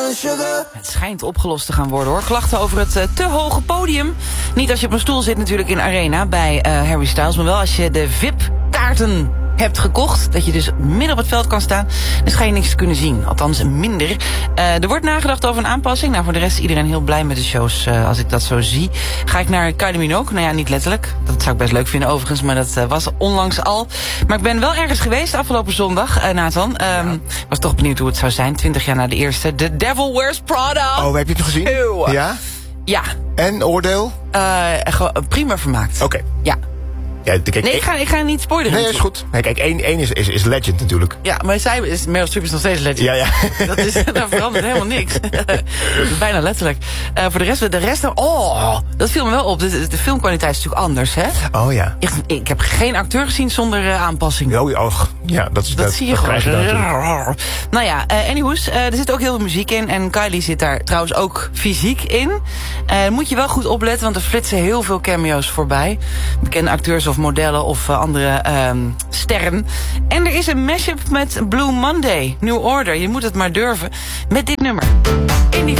Het schijnt opgelost te gaan worden, hoor. Klachten over het te hoge podium. Niet als je op een stoel zit natuurlijk in Arena bij Harry Styles, maar wel als je de VIP-kaarten hebt gekocht, dat je dus midden op het veld kan staan, dus ga je niks kunnen zien. Althans, minder. Er wordt nagedacht over een aanpassing. Nou, voor de rest is iedereen heel blij met de shows, als ik dat zo zie. Ga ik naar Kylie Minogue? Nou ja, niet letterlijk. Dat zou ik best leuk vinden overigens, maar dat was onlangs al. Maar ik ben wel ergens geweest afgelopen zondag, Nathan. Was toch benieuwd hoe het zou zijn, 20 jaar na de eerste. The Devil Wears Prada. Oh, heb je het nog gezien? Eeuw. Ja? Ja. En, oordeel? Prima vermaakt. Oké. Ja. Ja, kijk, nee, ik ga niet spoileren. Nee, is goed. Nee, kijk, één is legend natuurlijk. Ja, maar Meryl Streep is nog steeds legend. Ja. Daar verandert helemaal niks. Bijna letterlijk. Voor de rest... dat viel me wel op. De filmkwaliteit is natuurlijk anders, hè? Oh ja. Ik heb geen acteur gezien zonder aanpassing. Ja, dat zie je gewoon. Nou ja, anyways, er zit ook heel veel muziek in. En Kylie zit daar trouwens ook fysiek in. Moet je wel goed opletten, want er flitsen heel veel cameo's voorbij. Bekende acteurs of modellen of andere sterren. En er is een mashup met Blue Monday, New Order. Je moet het maar durven. Met dit nummer. In die